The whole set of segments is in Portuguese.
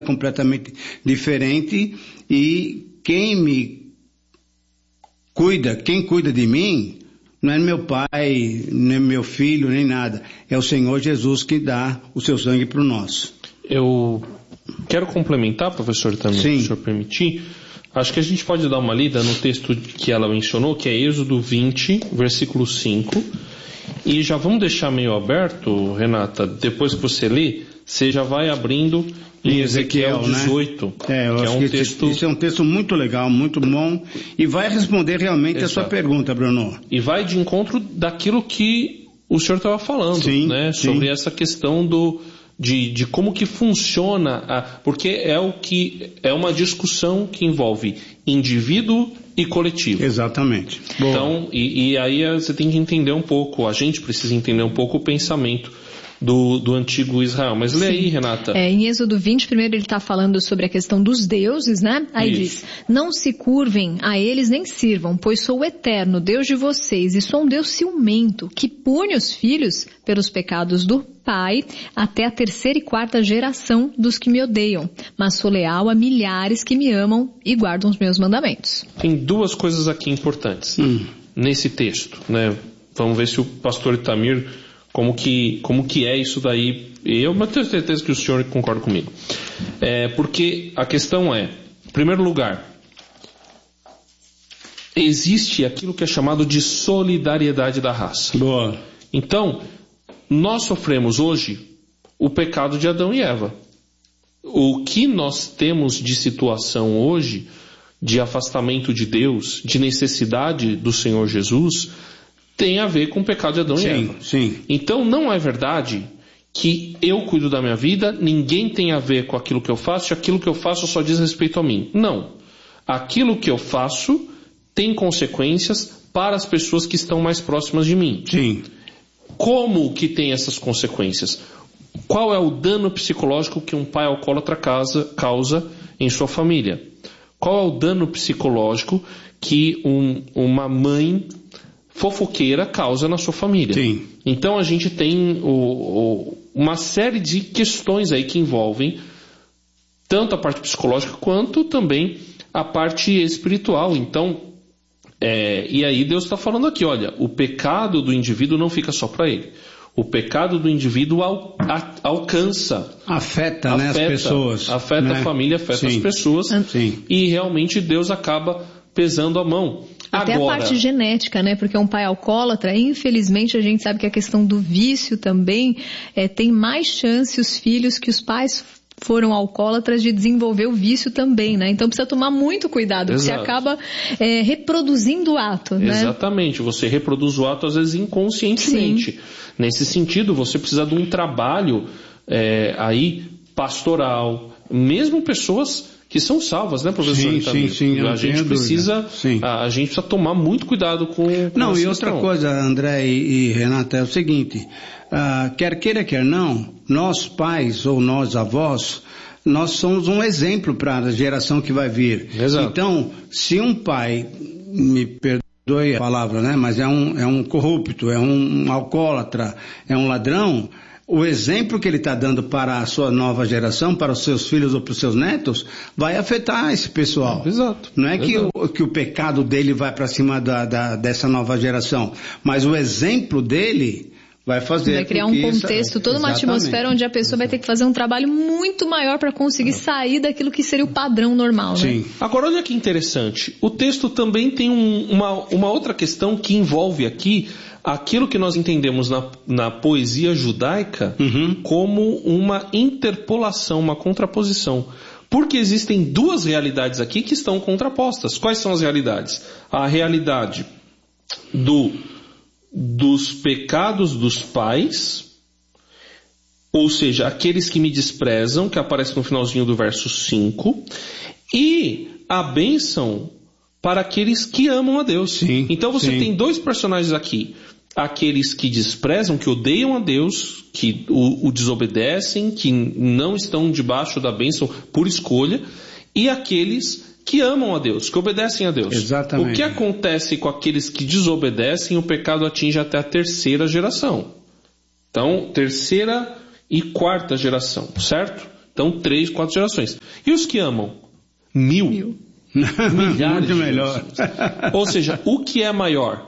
completamente diferente, e quem cuida de mim, não é meu pai, nem meu filho, nem nada. É o Senhor Jesus que dá o seu sangue para o nosso. Eu quero complementar, professor, também, se o senhor permitir. Acho que a gente pode dar uma lida no texto que ela mencionou, que é Êxodo 20, versículo 5. E já vamos deixar meio aberto, Renata, depois que você lê, você já vai abrindo em Ezequiel 18. Né? Eu acho que isso é um texto muito legal, muito bom, e vai responder realmente a sua pergunta, Bruno. E vai de encontro daquilo que o senhor estava falando, né? Sobre essa questão de como que funciona, porque é uma discussão que envolve indivíduo e coletivo. Exatamente. Então, e aí você tem que entender um pouco, a gente precisa entender um pouco o pensamento do antigo Israel. Mas lê aí, Renata. Em Êxodo 20, primeiro ele está falando sobre a questão dos deuses, né? Aí diz, não se curvem a eles nem sirvam, pois sou o eterno, Deus de vocês, e sou um Deus ciumento, que pune os filhos pelos pecados do pai até a 3ª e 4ª geração dos que me odeiam, mas sou leal a milhares que me amam e guardam os meus mandamentos. Tem duas coisas aqui importantes nesse texto, né? Vamos ver se o pastor Itamir, como que é isso daí. Eu tenho certeza que o senhor concorda comigo. Porque a questão é, em primeiro lugar, existe aquilo que é chamado de solidariedade da raça. Boa. Então, nós sofremos hoje o pecado de Adão e Eva. O que nós temos de situação hoje, de afastamento de Deus, de necessidade do Senhor Jesus, tem a ver com o pecado de Adão e Eva. Sim. Então não é verdade que eu cuido da minha vida, ninguém tem a ver com aquilo que eu faço, e aquilo que eu faço só diz respeito a mim. Não. Aquilo que eu faço tem consequências para as pessoas que estão mais próximas de mim. Sim. Como que tem essas consequências? Qual é o dano psicológico que um pai alcoólatra causa em sua família? Qual é o dano psicológico que uma mãe fofoqueira causa na sua família? Sim. Então a gente tem uma série de questões aí que envolvem tanto a parte psicológica quanto também a parte espiritual. Então, e aí Deus está falando aqui, olha, o pecado do indivíduo não fica só para ele. O pecado do indivíduo alcança. Afeta, né, as pessoas. Afeta, né? A família, afeta as pessoas. Sim. E realmente Deus acaba pesando a mão. Até agora, a parte genética, né? Porque um pai alcoólatra, infelizmente a gente sabe que a questão do vício também tem mais chance os filhos que os pais foram alcoólatras de desenvolver o vício também, né? Então precisa tomar muito cuidado, porque você acaba reproduzindo o ato, né? Exatamente, você reproduz o ato às vezes inconscientemente. Sim. Nesse sentido, você precisa de um trabalho aí pastoral, mesmo pessoas que são salvas, né, professor? Sim. A gente precisa tomar muito cuidado com não, e outra coisa, André e Renata, é o seguinte, quer queira, quer não, nós pais ou nós avós, nós somos um exemplo para a geração que vai vir. Exato. Então, se um pai, me perdoe a palavra, né, mas é um corrupto, é um alcoólatra, é um ladrão, o exemplo que ele está dando para a sua nova geração, para os seus filhos ou para os seus netos, vai afetar esse pessoal. Exato. Não é que o pecado dele vai para cima dessa nova geração, mas o exemplo dele vai fazer... Vai criar um contexto, toda uma atmosfera onde a pessoa vai ter que fazer um trabalho muito maior para conseguir sair daquilo que seria o padrão normal, né? Sim. Agora, olha que interessante. O texto também tem uma outra questão que envolve aqui aquilo que nós entendemos na poesia judaica como uma interpolação, uma contraposição. Porque existem duas realidades aqui que estão contrapostas. Quais são as realidades? A realidade dos pecados dos pais, ou seja, aqueles que me desprezam, que aparece no finalzinho do verso 5, e a bênção para aqueles que amam a Deus. Sim, então você tem dois personagens aqui. Aqueles que desprezam, que odeiam a Deus, que o desobedecem, que não estão debaixo da bênção por escolha, e aqueles que amam a Deus, que obedecem a Deus. Exatamente. O que acontece com aqueles que desobedecem, o pecado atinge até a 3ª geração. Então, 3ª e 4ª geração, certo? Então 3, 4 gerações. E os que amam? 1000. Milhares. Muito melhor. Ou seja, o que é maior?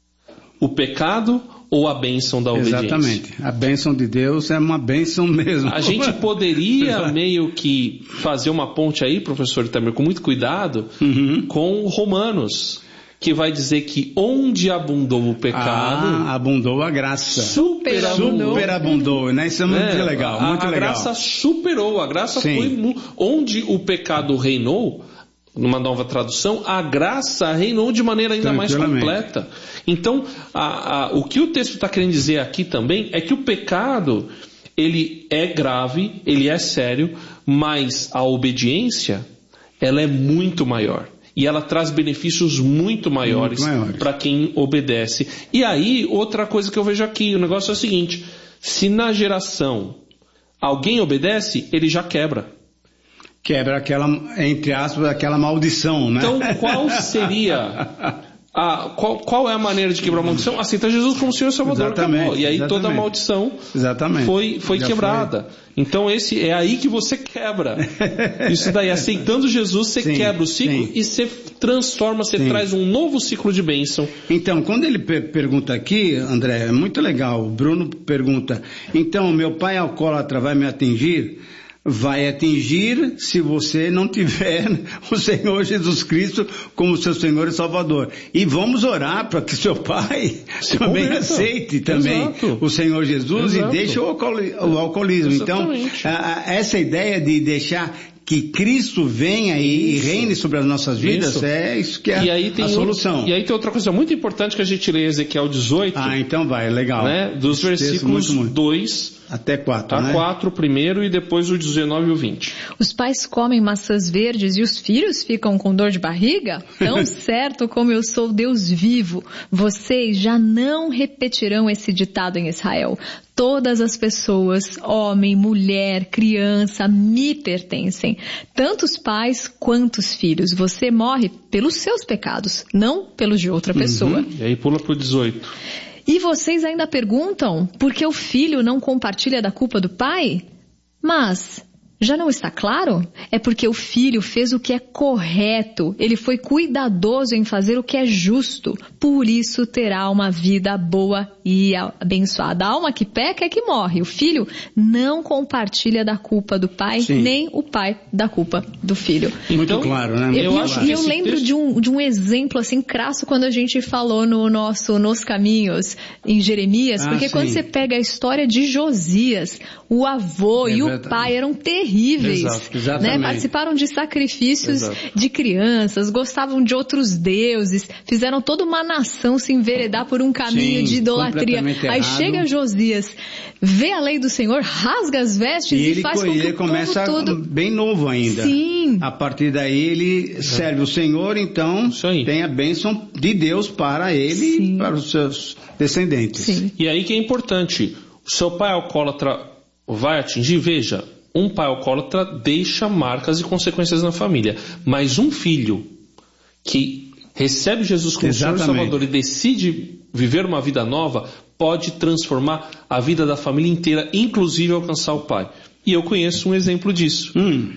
O pecado ou a bênção da obediência? Exatamente. A bênção de Deus é uma bênção mesmo. A gente poderia meio que fazer uma ponte aí, professor Itamir, com muito cuidado, com Romanos, que vai dizer que onde abundou o pecado... abundou a graça. Superabundou. Né? Isso é muito legal, muito legal. A graça superou, a graça foi... Onde o pecado reinou, numa nova tradução, a graça reinou de maneira ainda mais completa. Então, o que o texto está querendo dizer aqui também é que o pecado, ele é grave, ele é sério, mas a obediência, ela é muito maior. E ela traz benefícios muito maiores para quem obedece. E aí, outra coisa que eu vejo aqui, o negócio é o seguinte, se na geração alguém obedece, ele já quebra. Quebra aquela, entre aspas, aquela maldição, né? Então, qual seria... Qual é a maneira de quebrar a maldição? Aceitar Jesus como Senhor e Salvador. Acabou. E aí toda a maldição foi quebrada. Então é aí que você quebra. Isso daí, aceitando Jesus, você quebra o ciclo e você transforma, você traz um novo ciclo de bênção. Então, quando ele pergunta aqui, André, é muito legal. O Bruno pergunta, então, meu pai alcoólatra vai me atingir? Vai atingir se você não tiver o Senhor Jesus Cristo como seu Senhor e Salvador. E vamos orar para que seu pai também aceite também o Senhor Jesus e deixe o alcoolismo. Exatamente. Então, essa ideia de deixar que Cristo venha e reine sobre as nossas vidas, é isso que é a solução. E aí tem outra coisa muito importante que a gente lê em Ezequiel 18. Então vai, legal. Né, dos versículos 2 até 4, né? 4 primeiro e depois o 19 e o 20. Os pais comem maçãs verdes e os filhos ficam com dor de barriga? Tão certo como eu sou Deus vivo, vocês já não repetirão esse ditado em Israel. Todas as pessoas, homem, mulher, criança, me pertencem. Tanto os pais quanto os filhos. Você morre pelos seus pecados, não pelos de outra pessoa. E aí pula pro 18. E vocês ainda perguntam por que o filho não compartilha da culpa do pai? Mas já não está claro? É porque o filho fez o que é correto. Ele foi cuidadoso em fazer o que é justo. Por isso terá uma vida boa e abençoada. A alma que peca é que morre. O filho não compartilha da culpa do pai, nem o pai da culpa do filho. Muito claro, né? Eu lembro de um exemplo assim crasso quando a gente falou no nosso Nos Caminhos em Jeremias, porque quando você pega a história de Josias, o avô e o pai eram terríveis, né? Participaram de sacrifícios de crianças, gostavam de outros deuses, fizeram toda uma nação se enveredar por um caminho de idolatria. Aí chega Josias, vê a lei do Senhor, rasga as vestes e faz com que ele começa bem novo ainda. Sim. A partir daí ele serve o Senhor, então tem a bênção de Deus para ele e para os seus descendentes. Sim. E aí que é importante, o seu pai alcoólatra vai atingir, veja, um pai alcoólatra deixa marcas e consequências na família, mas um filho que recebe Jesus como Senhor e Salvador e decide viver uma vida nova, pode transformar a vida da família inteira, inclusive alcançar o pai. E eu conheço um exemplo disso.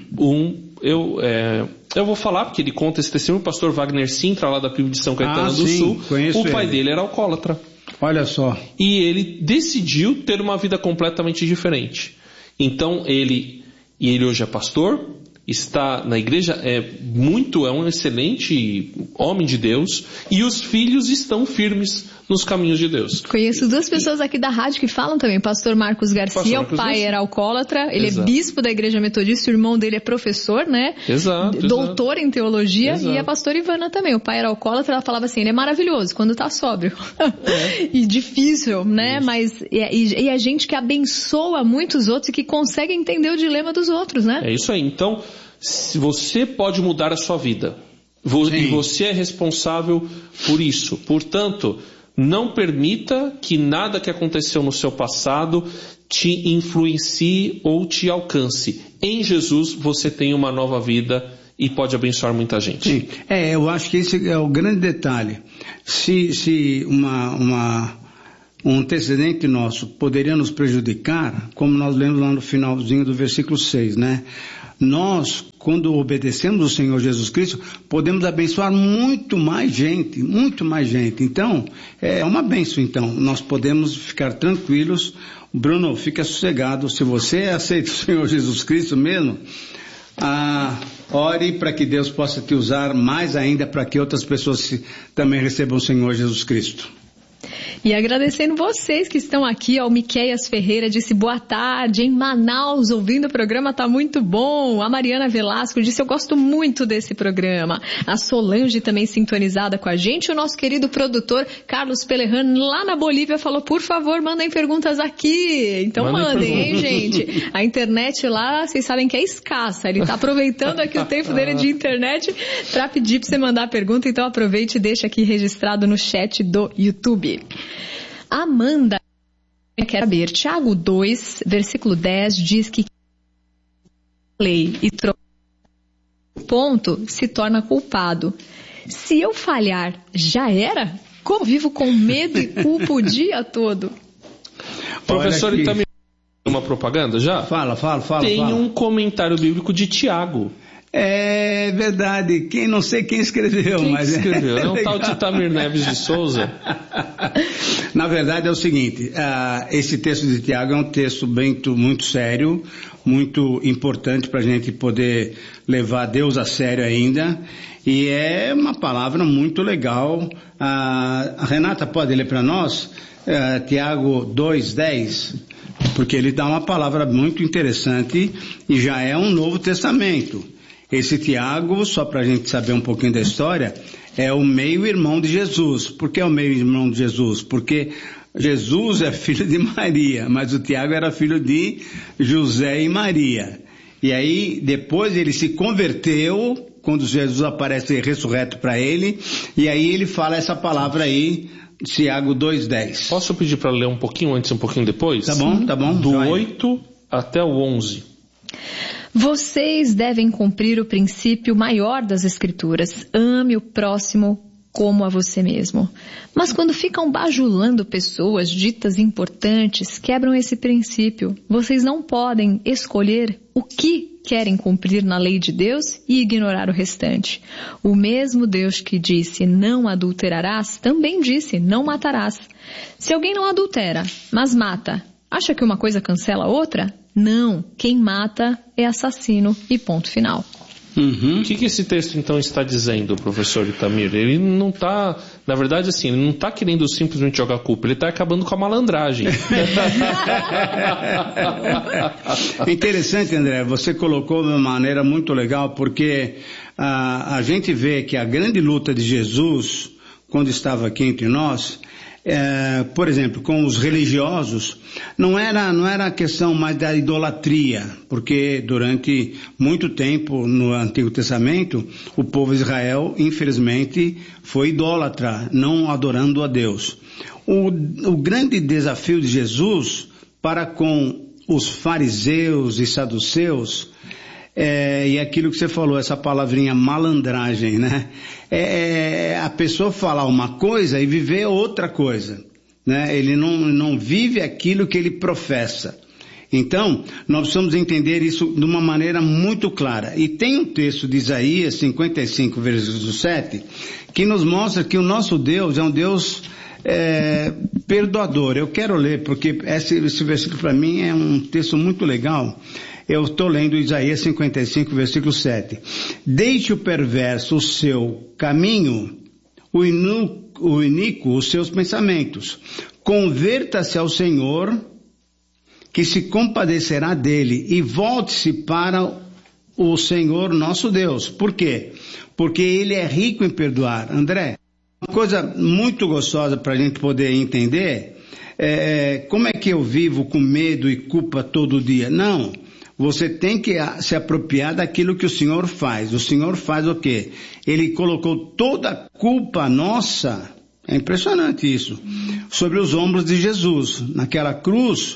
Eu vou falar, porque ele conta esse testemunho, o pastor Wagner Sintra, lá da PIB de São Caetano do Sul. O pai dele era alcoólatra. Olha só. E ele decidiu ter uma vida completamente diferente. Então ele hoje é pastor, está na igreja, é um excelente homem de Deus, e os filhos estão firmes nos caminhos de Deus. Conheço duas pessoas aqui da rádio que falam também, pastor Marcos Garcia, o pai era alcoólatra, ele é bispo da igreja metodista, o irmão dele é professor, né? Doutor em teologia, e a pastora Ivana também, o pai era alcoólatra, ela falava assim, ele é maravilhoso quando tá sóbrio. E difícil, né? Mas e a gente que abençoa muitos outros e que consegue entender o dilema dos outros, né? É isso aí. Então, se você pode mudar a sua vida, e você é responsável por isso. Portanto, não permita que nada que aconteceu no seu passado te influencie ou te alcance. Em Jesus você tem uma nova vida e pode abençoar muita gente. Sim. Eu acho que esse é o grande detalhe. Se um antecedente nosso poderia nos prejudicar, como nós lemos lá no finalzinho do versículo 6, né? Nós, quando obedecemos o Senhor Jesus Cristo, podemos abençoar muito mais gente, muito mais gente. Então, é uma bênção, então. Nós podemos ficar tranquilos. Bruno, fica sossegado. Se você aceita o Senhor Jesus Cristo mesmo, ore para que Deus possa te usar mais ainda para que outras pessoas também recebam o Senhor Jesus Cristo. E agradecendo vocês que estão aqui, o Miqueias Ferreira disse boa tarde, em Manaus, ouvindo o programa, tá muito bom. A Mariana Velasco disse, eu gosto muito desse programa. A Solange também sintonizada com a gente. O nosso querido produtor, Carlos Pelerran, lá na Bolívia, falou, por favor, mandem perguntas aqui. Então mandem, hein, gente? A internet lá, vocês sabem que é escassa. Ele tá aproveitando aqui o tempo dele de internet para pedir para você mandar a pergunta. Então aproveite e deixa aqui registrado no chat do YouTube. Amanda quer saber, Tiago 2, versículo 10, diz que lei e ponto se torna culpado. Se eu falhar, já era? Como vivo com medo e culpa o dia todo? Professor, ele também uma propaganda já? Fala. Tem um comentário bíblico de Tiago. É verdade, não sei quem escreveu, mas escreveu? É um tal de Tamir Neves de Souza. Na verdade é o seguinte, esse texto de Tiago é um texto muito sério, muito importante para a gente poder levar Deus a sério ainda, e é uma palavra muito legal. A Renata pode ler para nós, Tiago 2:10, porque ele dá uma palavra muito interessante e já é um Novo Testamento. Esse Tiago, só para a gente saber um pouquinho da história, é o meio-irmão de Jesus. Por que é o meio-irmão de Jesus? Porque Jesus é filho de Maria, mas o Tiago era filho de José e Maria. E aí, depois ele se converteu, quando Jesus aparece ressurreto para ele, e aí ele fala essa palavra aí, Tiago 2:10. Posso pedir para ler um pouquinho antes e um pouquinho depois? Tá bom. Do 8 até o 11. Vocês devem cumprir o princípio maior das Escrituras. Ame o próximo como a você mesmo. Mas quando ficam bajulando pessoas ditas importantes, quebram esse princípio. Vocês não podem escolher o que querem cumprir na lei de Deus e ignorar o restante. O mesmo Deus que disse não adulterarás, também disse não matarás. Se alguém não adultera, mas mata, acha que uma coisa cancela a outra? Não, quem mata é assassino e ponto final. O que esse texto então está dizendo, professor Itamir? Ele não está, na verdade assim, ele não está querendo simplesmente jogar culpa, ele está acabando com a malandragem. Interessante, André, você colocou de uma maneira muito legal, porque a gente vê que a grande luta de Jesus, quando estava aqui entre nós, por exemplo, com os religiosos, não era a questão mais da idolatria, porque durante muito tempo no Antigo Testamento, o povo de Israel, infelizmente, foi idólatra, não adorando a Deus. O grande desafio de Jesus para com os fariseus e saduceus, e aquilo que você falou, essa palavrinha malandragem, né? A pessoa falar uma coisa e viver outra coisa, né? Ele não vive aquilo que ele professa. Então, nós precisamos entender isso de uma maneira muito clara. E tem um texto de Isaías 55, versículo 7, que nos mostra que o nosso Deus é um Deus perdoador. Eu quero ler, porque esse versículo para mim é um texto muito legal. Eu estou lendo Isaías 55, versículo 7. Deixe o perverso o seu caminho, o iníquo os seus pensamentos. Converta-se ao Senhor, que se compadecerá dele, e volte-se para o Senhor nosso Deus. Por quê? Porque ele é rico em perdoar. André, uma coisa muito gostosa para a gente poder entender, como é que eu vivo com medo e culpa todo dia? Não. Você tem que se apropriar daquilo que o Senhor faz. O Senhor faz o quê? Ele colocou toda a culpa nossa, é impressionante isso, sobre os ombros de Jesus. Naquela cruz,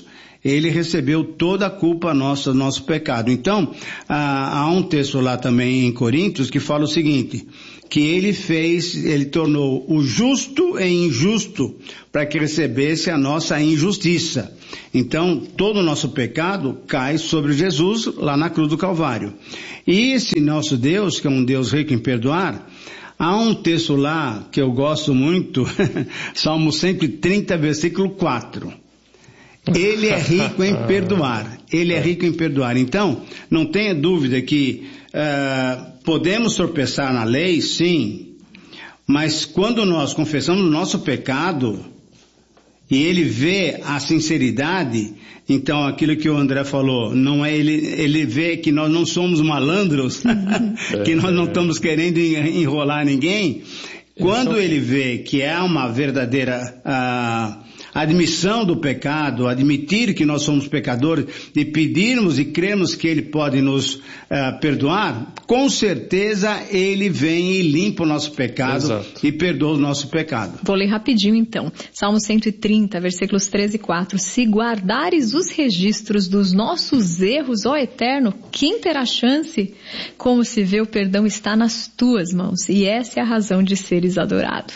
ele recebeu toda a culpa nossa, do nosso pecado. Então, há um texto lá também em Coríntios que fala o seguinte, que ele tornou o justo e injusto para que recebesse a nossa injustiça. Então, todo o nosso pecado cai sobre Jesus lá na cruz do Calvário. E esse nosso Deus, que é um Deus rico em perdoar, há um texto lá que eu gosto muito, Salmo 130, versículo 4. Ele é rico em perdoar. Ele é rico em perdoar. Então, não tenha dúvida que podemos tropeçar na lei, sim, mas quando nós confessamos o nosso pecado e ele vê a sinceridade, então aquilo que o André falou, não é ele vê que nós não somos malandros, que nós não estamos querendo enrolar ninguém. Quando ele vê que é uma verdadeira admissão do pecado, admitir que nós somos pecadores e pedirmos e cremos que ele pode nos perdoar, com certeza ele vem e limpa o nosso pecado. Exato. E perdoa o nosso pecado. Vou ler rapidinho então. Salmo 130, versículos 13 e 4. Se guardares os registros dos nossos erros, ó Eterno, quem terá chance? Como se vê, o perdão está nas tuas mãos, e essa é a razão de seres adorado.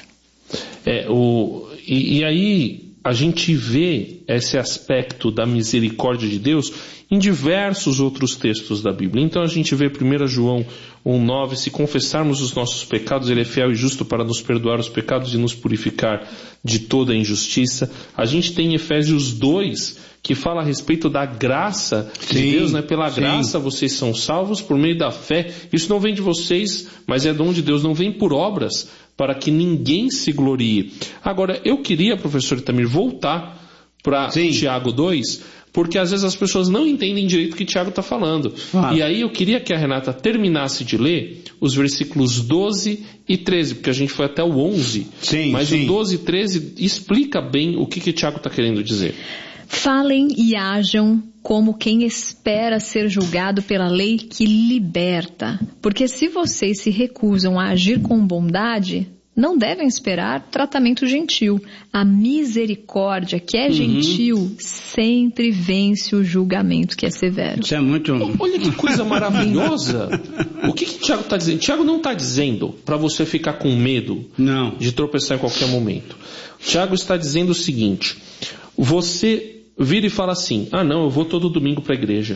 E aí a gente vê esse aspecto da misericórdia de Deus em diversos outros textos da Bíblia. Então a gente vê 1 João 1,9, se confessarmos os nossos pecados, ele é fiel e justo para nos perdoar os pecados e nos purificar de toda a injustiça. A gente tem Efésios 2, que fala a respeito da graça de Deus, né? Pela graça vocês são salvos por meio da fé. Isso não vem de vocês, mas é dom de Deus, não vem por obras, para que ninguém se glorie. Agora, eu queria, professor Itamir, voltar para Tiago 2, porque às vezes as pessoas não entendem direito o que Tiago está falando. E aí eu queria que a Renata terminasse de ler os versículos 12 e 13, porque a gente foi até o 11. Mas o 12 e 13 explica bem o que Tiago está querendo dizer. Falem e hajam como quem espera ser julgado pela lei que liberta. Porque se vocês se recusam a agir com bondade, não devem esperar tratamento gentil. A misericórdia, que é gentil, sempre vence o julgamento, que é severo. Isso é muito... Olha que coisa maravilhosa. O que Tiago está dizendo? Tiago não está dizendo para você ficar com medo de tropeçar em qualquer momento. Tiago está dizendo o seguinte: você vira e fala assim, não, eu vou todo domingo para a igreja.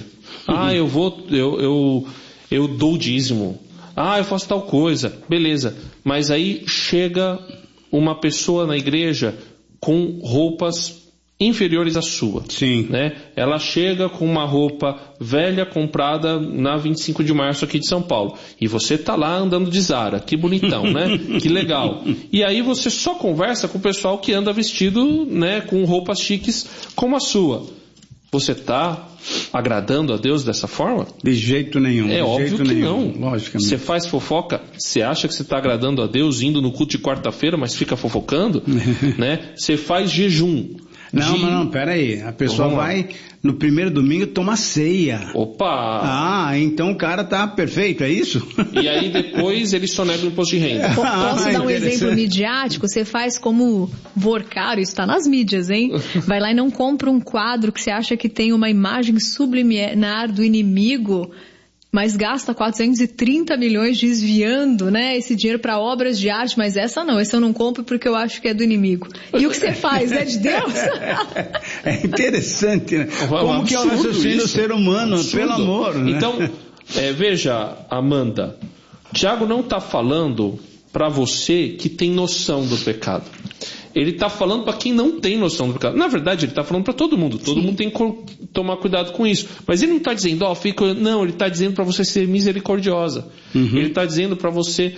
Eu dou o dízimo. Eu faço tal coisa. Beleza. Mas aí chega uma pessoa na igreja com roupas inferiores à sua. Né? Ela chega com uma roupa velha comprada na 25 de março aqui de São Paulo. E você tá lá andando de Zara. Que bonitão, né? Que legal. E aí você só conversa com o pessoal que anda vestido, né, com roupas chiques como a sua. Você está agradando a Deus dessa forma? De jeito nenhum. É óbvio que não. Logicamente. Você faz fofoca, você acha que você está agradando a Deus indo no culto de quarta-feira, mas fica fofocando? Né? Você faz jejum. Não, pera aí. A pessoa vai no primeiro domingo tomar ceia. Opa! Então o cara tá perfeito, é isso? E aí depois ele só nega o imposto de renda. Posso dar um exemplo midiático? Você faz como Vorcaro, isso está nas mídias, hein? Vai lá e não compra um quadro que você acha que tem uma imagem subliminar do inimigo, mas gasta 430 milhões desviando, né, esse dinheiro para obras de arte, mas essa eu não compro porque eu acho que é do inimigo. E o que você faz? É de Deus? É interessante, né? Como que é o raciocínio do ser humano, pelo amor, né? Então, veja, Amanda, Tiago não está falando para você que tem noção do pecado. Ele está falando para quem não tem noção do pecado. Na verdade, ele está falando para todo mundo. Todo mundo tem que tomar cuidado com isso. Mas ele não está dizendo, não, ele está dizendo para você ser misericordiosa. Ele está dizendo para você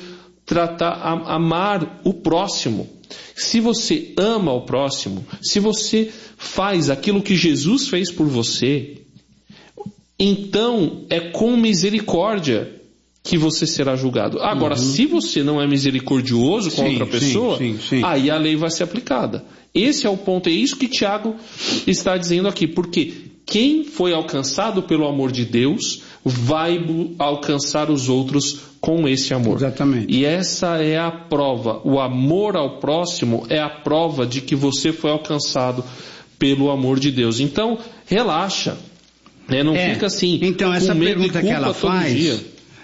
amar o próximo. Se você ama o próximo, se você faz aquilo que Jesus fez por você, então é com misericórdia que você será julgado. Agora, se você não é misericordioso com outra pessoa, aí a lei vai ser aplicada. Esse é o ponto, é isso que Tiago está dizendo aqui, porque quem foi alcançado pelo amor de Deus vai alcançar os outros com esse amor. Exatamente. E essa é a prova. O amor ao próximo é a prova de que você foi alcançado pelo amor de Deus. Então, relaxa. Não fica assim. Então, essa com medo pergunta e culpa que ela faz,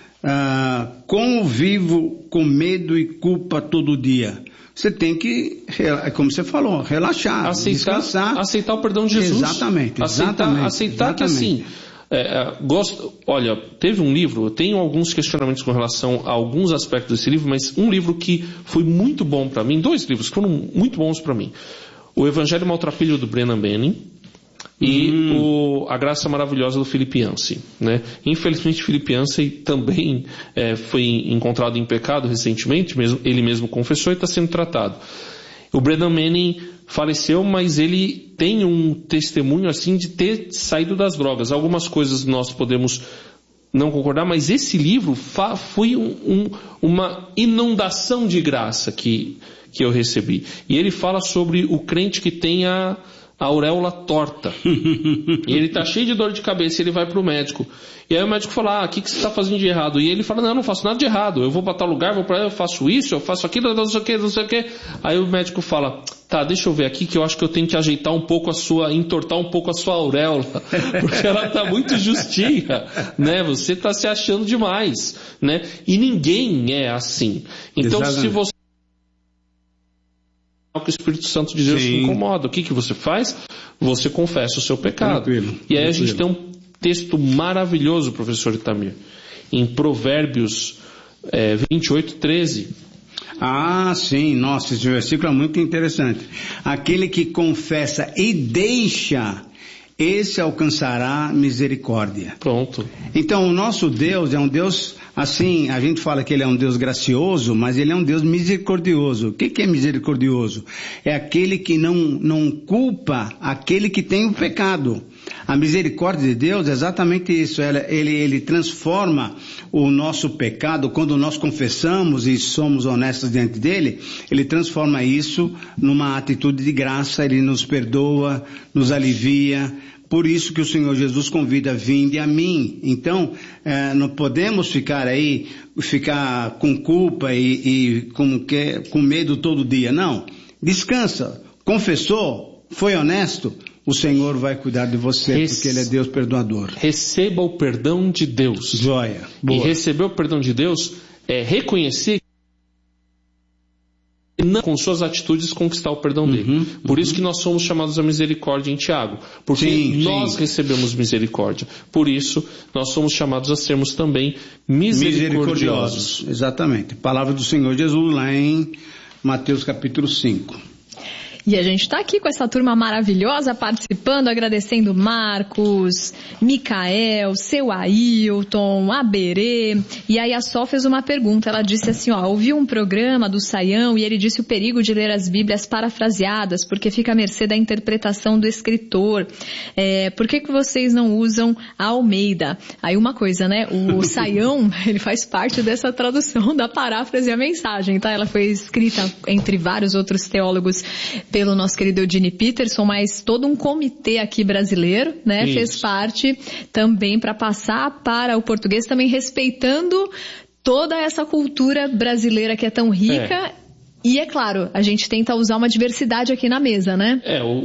como vivo com medo e culpa todo dia? Você tem que, como você falou, relaxar, descansar. Aceitar o perdão de Jesus. Exatamente. Aceitar que assim... Olha, teve um livro, eu tenho alguns questionamentos com relação a alguns aspectos desse livro, mas um livro que foi muito bom para mim, 2 livros que foram muito bons para mim: O Evangelho Maltrapilho, do Brennan Manning, e A Graça Maravilhosa, do Philip Yancey, né? Infelizmente, Philip Yancey também foi encontrado em pecado recentemente, ele mesmo confessou, e está sendo tratado. O Brennan Manning faleceu, mas ele tem um testemunho assim de ter saído das drogas. Algumas coisas nós podemos não concordar, mas esse livro foi uma inundação de graça que eu recebi. E ele fala sobre o crente que tem a auréola torta. E ele está cheio de dor de cabeça, e ele vai para o médico. E aí o médico fala: o que você está fazendo de errado? E ele fala: não, eu não faço nada de errado. Eu vou para tal lugar, eu faço isso, eu faço aquilo, não sei o que. Aí o médico fala: tá, deixa eu ver aqui, que eu acho que eu tenho que ajeitar um pouco entortar um pouco a sua auréola, porque ela está muito justinha, né? Você está se achando demais, né? E ninguém é assim. Então, se você que o Espírito Santo de Deus te incomoda, o que você faz? Você confessa o seu pecado. E aí a gente tem um texto maravilhoso, professor Itamir, em Provérbios 28:13. Sim, nossa, esse versículo é muito interessante. Aquele que confessa e deixa, esse alcançará misericórdia. Pronto. Então, o nosso Deus é um Deus, assim, a gente fala que ele é um Deus gracioso, mas ele é um Deus misericordioso. O que é misericordioso? É aquele que não culpa aquele que tem o pecado. A misericórdia de Deus é exatamente isso. Ele transforma o nosso pecado, quando nós confessamos e somos honestos diante dele, ele transforma isso numa atitude de graça, ele nos perdoa, nos alivia. Por isso que o Senhor Jesus convida: vinde a mim. Então, não podemos ficar com culpa e com medo todo dia. Não. Descansa. Confessou? Foi honesto? O Senhor vai cuidar de você, porque Ele é Deus perdoador. Receba o perdão de Deus. Joia. Boa. E receber o perdão de Deus é reconhecer e não com suas atitudes conquistar o perdão dele. Por isso que nós somos chamados à misericórdia em Tiago. Porque nós recebemos misericórdia. Por isso, nós somos chamados a sermos também misericordiosos. Exatamente. Palavra do Senhor Jesus lá em Mateus capítulo 5. E a gente está aqui com essa turma maravilhosa participando, agradecendo Marcos, Micael, seu Ailton, Aberê. E aí a Sol fez uma pergunta, ela disse assim, ouvi um programa do Saião e ele disse o perigo de ler as Bíblias parafraseadas, porque fica à mercê da interpretação do escritor. Por que vocês não usam a Almeida? Aí uma coisa, né, o Saião, ele faz parte dessa tradução da paráfrase e a mensagem, tá? Ela foi escrita entre vários outros teólogos pelo nosso querido Eugene Peterson, mas todo um comitê aqui brasileiro, né, fez parte também para passar para o português, também respeitando toda essa cultura brasileira que é tão rica. E é claro, a gente tenta usar uma diversidade aqui na mesa, né?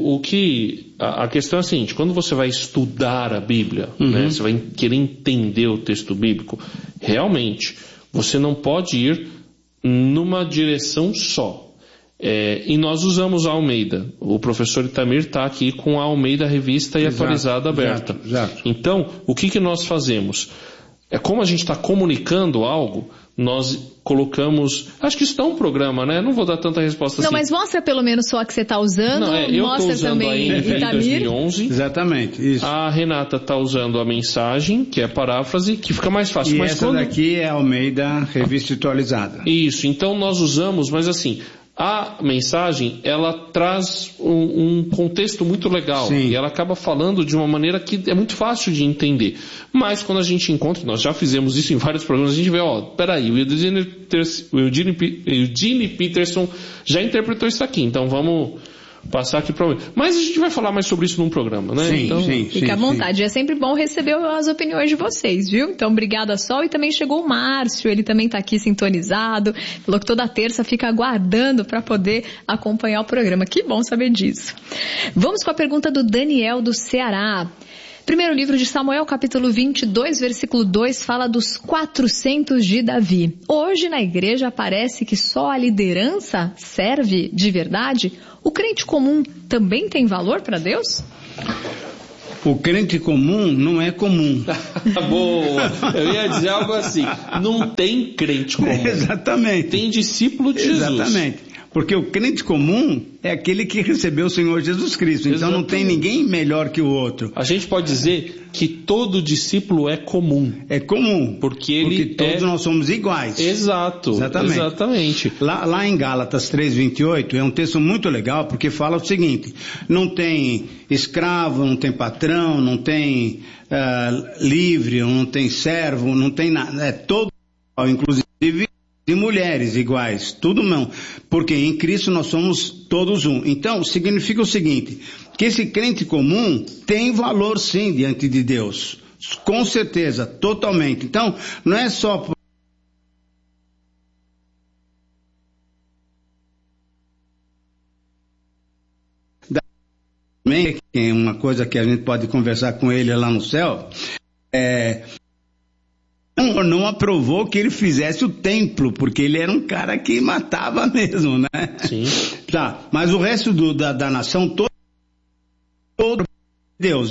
A questão é a seguinte, quando você vai estudar a Bíblia, né, você vai querer entender o texto bíblico, realmente, você não pode ir numa direção só. E nós usamos a Almeida. O professor Itamir está aqui com a Almeida Revista e Atualizada aberta. Exato. Então, o que nós fazemos? Como a gente está comunicando algo, nós colocamos... Acho que isso dá um programa, né? Não vou dar tanta resposta assim. Não, mas mostra pelo menos só a que você está usando. Eu estou usando também a Itamir 2011. Exatamente, isso. A Renata está usando a mensagem, que é a paráfrase, que fica mais fácil. E essa daqui é a Almeida Revista Atualizada. Isso, então nós usamos, mas assim... A mensagem, ela traz um contexto muito legal. Sim. E ela acaba falando de uma maneira que é muito fácil de entender. Mas quando a gente encontra, nós já fizemos isso em vários programas, a gente vê, peraí, o Eugene Peterson já interpretou isso aqui, então vamos passar aqui para... Mas a gente vai falar mais sobre isso num programa, né? Sim, então, fica à vontade. É sempre bom receber as opiniões de vocês, viu? Então, obrigada, Sol. E também chegou o Márcio, ele também está aqui sintonizado. Falou que toda terça fica aguardando para poder acompanhar o programa. Que bom saber disso. Vamos com a pergunta do Daniel, do Ceará. Primeiro livro de Samuel, capítulo 22, versículo 2, fala dos 400 de Davi. Hoje na igreja parece que só a liderança serve de verdade? O crente comum também tem valor para Deus? O crente comum não é comum. Boa! Eu ia dizer algo assim, não tem crente comum. Exatamente. Tem discípulo de Jesus. Exatamente. Porque o crente comum é aquele que recebeu o Senhor Jesus Cristo. Então não tem ninguém melhor que o outro. A gente pode dizer que todo discípulo é comum. É comum. Porque todos nós somos iguais. Exato. Exatamente. Lá em Gálatas 3:28 é um texto muito legal porque fala o seguinte: não tem escravo, não tem patrão, não tem livre, não tem servo, não tem nada. É todo, inclusive de mulheres iguais, tudo não, porque em Cristo nós somos todos um. Então, significa o seguinte, que esse crente comum tem valor sim diante de Deus, com certeza, totalmente. Então, não é só é uma coisa que a gente pode conversar com ele lá no céu, não aprovou que ele fizesse o templo, porque ele era um cara que matava mesmo, né? Sim. Tá, mas o resto da nação todo Deus,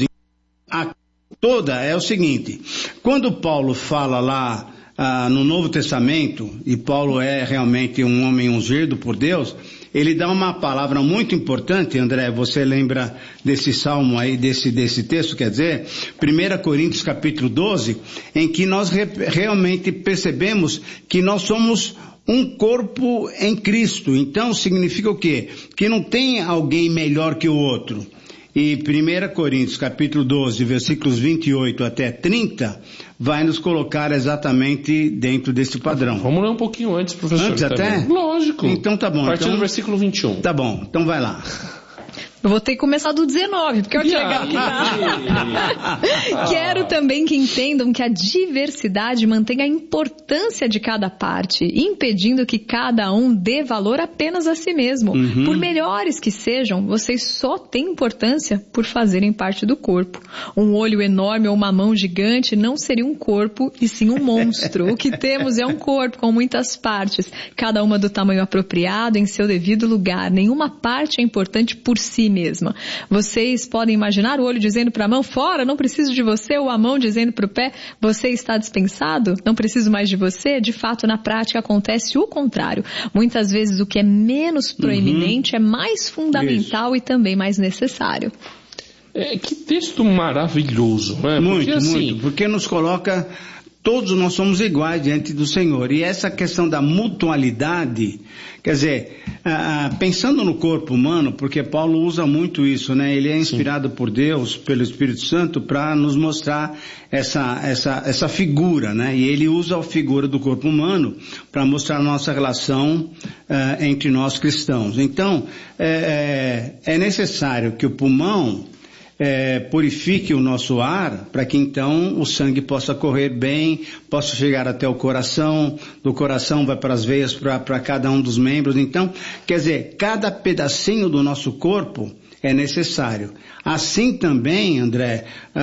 toda é o seguinte, quando Paulo fala lá no Novo Testamento, e Paulo é realmente um homem ungido por Deus, ele dá uma palavra muito importante, André, você lembra desse salmo aí, desse texto, quer dizer, 1 Coríntios capítulo 12, em que nós realmente percebemos que nós somos um corpo em Cristo. Então significa o quê? Que não tem alguém melhor que o outro. E 1 Coríntios capítulo 12, versículos 28 até 30, vai nos colocar exatamente dentro desse padrão. Vamos ler um pouquinho antes, professor. Antes até? Também. Lógico. Então tá bom. A partir do versículo 21. Tá bom, então vai lá. Eu vou ter que começar do 19, porque olha que legal que tá. Quero também que entendam que a diversidade mantém a importância de cada parte, impedindo que cada um dê valor apenas a si mesmo. Por melhores que sejam, vocês só têm importância por fazerem parte do corpo. Um olho enorme ou uma mão gigante não seria um corpo, e sim um monstro. O que temos é um corpo com muitas partes, cada uma do tamanho apropriado em seu devido lugar. Nenhuma parte é importante por si mesma. Vocês podem imaginar o olho dizendo para a mão, fora, não preciso de você, ou a mão dizendo para o pé, você está dispensado, não preciso mais de você. De fato, na prática acontece o contrário. Muitas vezes o que é menos proeminente é mais fundamental e também mais necessário. Que texto maravilhoso, né? Muito, porque nos coloca, todos nós somos iguais diante do Senhor. E essa questão da mutualidade, quer dizer, pensando no corpo humano, porque Paulo usa muito isso, né? Ele é inspirado por Deus, pelo Espírito Santo, para nos mostrar essa figura, né? E ele usa a figura do corpo humano para mostrar a nossa relação entre nós cristãos. Então, é necessário que o pulmão purifique o nosso ar, para que então o sangue possa correr bem, possa chegar até o coração, do coração vai para as veias, para cada um dos membros. Então, quer dizer, cada pedacinho do nosso corpo é necessário. Assim também, André,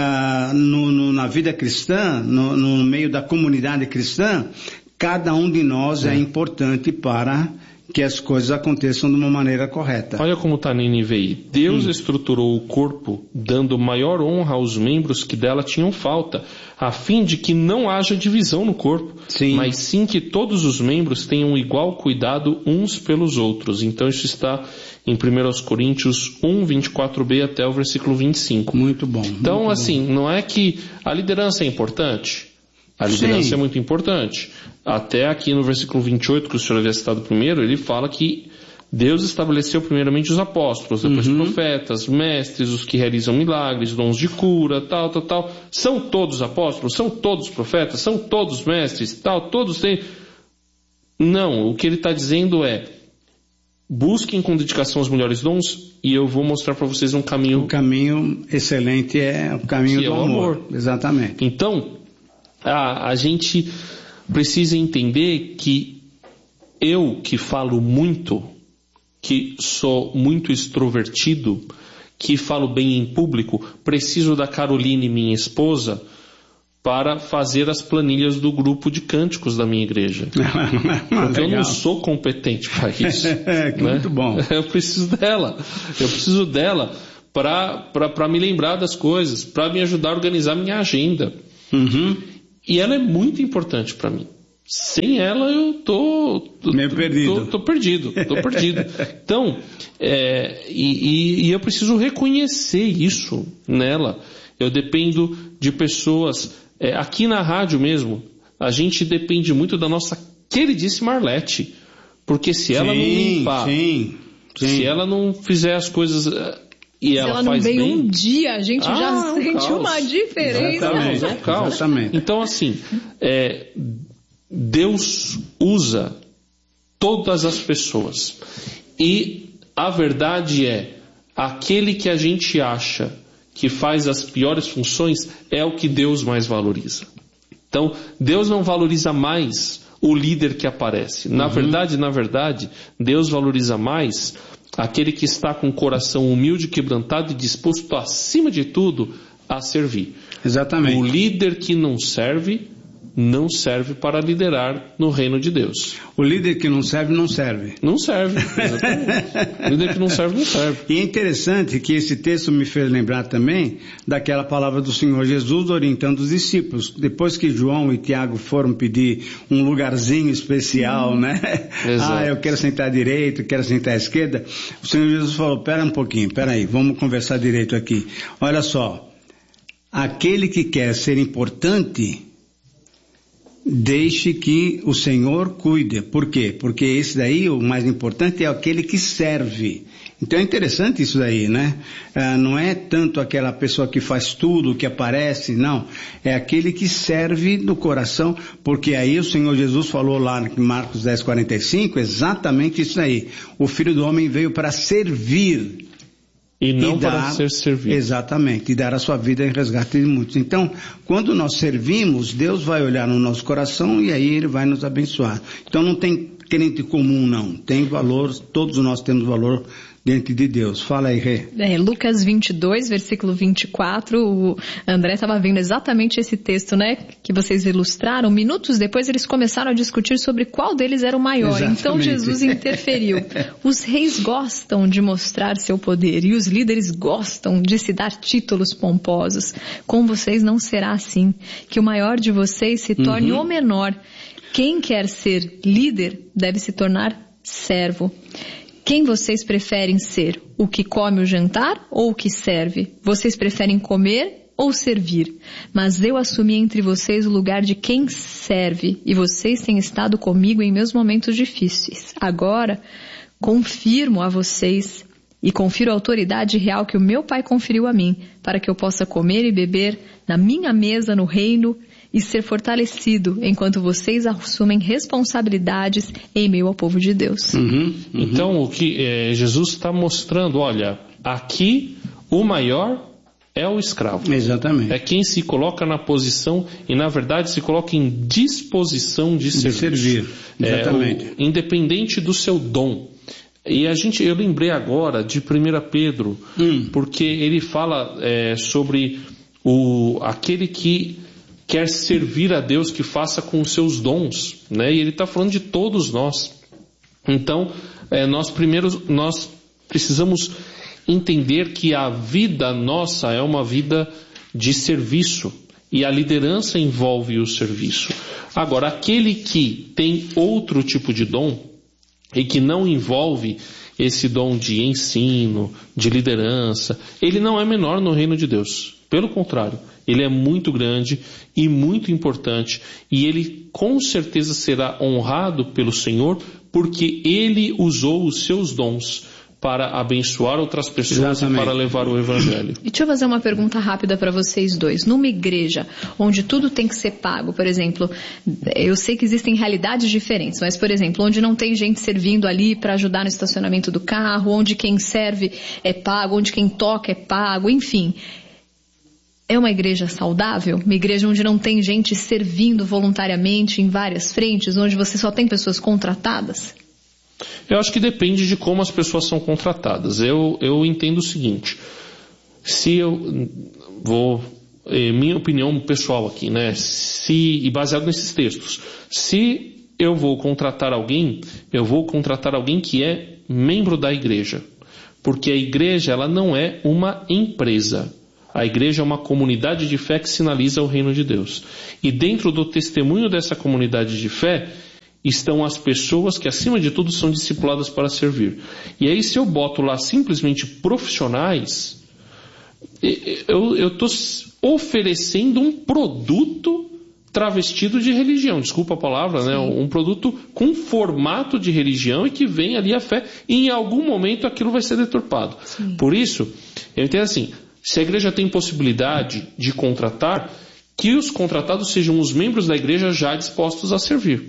na vida cristã, no meio da comunidade cristã, cada um de nós é importante para que as coisas aconteçam de uma maneira correta. Olha como está na NVI. Deus estruturou o corpo dando maior honra aos membros que dela tinham falta, a fim de que não haja divisão no corpo, mas sim que todos os membros tenham igual cuidado uns pelos outros. Então isso está em 1 Coríntios 1, 24b até o versículo 25. Muito bom. Então, assim, não é que a liderança é importante. A liderança é muito importante. Até aqui no versículo 28, que o senhor havia citado primeiro, ele fala que Deus estabeleceu primeiramente os apóstolos, depois profetas, mestres, os que realizam milagres, dons de cura, tal. São todos apóstolos? São todos profetas? São todos mestres? Todos têm... Não, o que ele está dizendo é, busquem com dedicação os melhores dons, e eu vou mostrar para vocês um caminho. O caminho excelente é o caminho do amor. Exatamente. Então, a gente precisa entender que eu, que falo muito, que sou muito extrovertido, que falo bem em público, preciso da Caroline, minha esposa, para fazer as planilhas do grupo de cânticos da minha igreja. Porque eu não sou competente para isso. Né? Muito bom. Eu preciso dela. Eu preciso dela para me lembrar das coisas, para me ajudar a organizar minha agenda. Uhum. E ela é muito importante para mim. Sem ela eu tô perdido. Então, eu preciso reconhecer isso nela. Eu dependo de pessoas, aqui na rádio mesmo, a gente depende muito da nossa queridíssima Arlete. Porque se ela não limpar, se ela não fizer as coisas... E ela se ela não faz veio bem, um dia, a gente já sente uma diferença. Exatamente, é um caos. Exatamente. Então, assim, Deus usa todas as pessoas. E a verdade é, aquele que a gente acha que faz as piores funções é o que Deus mais valoriza. Então, Deus não valoriza mais o líder que aparece. Na verdade, Deus valoriza mais aquele que está com o coração humilde, quebrantado e disposto, acima de tudo, a servir. Exatamente. O líder que não serve para liderar no reino de Deus. O líder que não serve, não serve. Não serve, exatamente. O líder que não serve, não serve. E é interessante que esse texto me fez lembrar também daquela palavra do Senhor Jesus orientando os discípulos. Depois que João e Tiago foram pedir um lugarzinho especial, né? Exato. Eu quero sentar à direita, quero sentar à esquerda. O Senhor Jesus falou, pera um pouquinho, pera aí, vamos conversar direito aqui. Olha só, aquele que quer ser importante... Deixe que o Senhor cuide. Por quê? Porque esse daí, o mais importante, é aquele que serve. Então é interessante isso daí, né? Não é tanto aquela pessoa que faz tudo, que aparece, não. É aquele que serve do coração, porque aí o Senhor Jesus falou lá em Marcos 10:45, exatamente isso aí. O Filho do Homem veio para servir. E não para ser servido. Exatamente, e dar a sua vida em resgate de muitos. Então, quando nós servimos, Deus vai olhar no nosso coração e aí Ele vai nos abençoar. Então não tem crente comum, não. Tem valor, todos nós temos valor diante de Deus. Fala aí, Rê. Lucas 22, versículo 24, o André estava vendo exatamente esse texto, né, que vocês ilustraram. Minutos depois eles começaram a discutir sobre qual deles era o maior. Exatamente. Então Jesus interferiu. Os reis gostam de mostrar seu poder e os líderes gostam de se dar títulos pomposos. Com vocês não será assim. Que o maior de vocês se torne o menor. Quem quer ser líder deve se tornar servo. Quem vocês preferem ser? O que come o jantar ou o que serve? Vocês preferem comer ou servir? Mas eu assumi entre vocês o lugar de quem serve e vocês têm estado comigo em meus momentos difíceis. Agora, confirmo a vocês e confiro a autoridade real que o meu Pai conferiu a mim, para que eu possa comer e beber na minha mesa no reino e ser fortalecido enquanto vocês assumem responsabilidades em meio ao povo de Deus. Então, o que Jesus está mostrando, olha, aqui o maior é o escravo. Exatamente. É quem se coloca na posição e, na verdade, se coloca em disposição de servir. Exatamente. Independente do seu dom. E eu lembrei agora de 1 Pedro, porque ele fala sobre aquele que quer servir a Deus, que faça com os seus dons, né? E ele está falando de todos nós. Então, nós precisamos entender que a vida nossa é uma vida de serviço, e a liderança envolve o serviço. Agora, aquele que tem outro tipo de dom, e que não envolve esse dom de ensino, de liderança, ele não é menor no reino de Deus. Pelo contrário, ele é muito grande e muito importante, e ele com certeza será honrado pelo Senhor, porque ele usou os seus dons para abençoar outras pessoas e para levar o evangelho. E deixa eu fazer uma pergunta rápida para vocês dois. Numa igreja onde tudo tem que ser pago, por exemplo, eu sei que existem realidades diferentes, mas, por exemplo, onde não tem gente servindo ali para ajudar no estacionamento do carro, onde quem serve é pago, onde quem toca é pago, enfim. É uma igreja saudável? Uma igreja onde não tem gente servindo voluntariamente em várias frentes, onde você só tem pessoas contratadas? Eu acho que depende de como as pessoas são contratadas. Eu entendo o seguinte, se eu vou, minha opinião pessoal aqui, né? E baseado nesses textos, se eu vou contratar alguém que é membro da igreja, porque a igreja ela não é uma empresa. A igreja é uma comunidade de fé que sinaliza o reino de Deus. E dentro do testemunho dessa comunidade de fé estão as pessoas que, acima de tudo, são discipuladas para servir. E aí, se eu boto lá simplesmente profissionais, eu estou oferecendo um produto travestido de religião, desculpa a palavra, né? Um produto com formato de religião e que vem ali a fé, e em algum momento aquilo vai ser deturpado. Sim. Por isso, eu entendo assim, se a igreja tem possibilidade de contratar, que os contratados sejam os membros da igreja já dispostos a servir.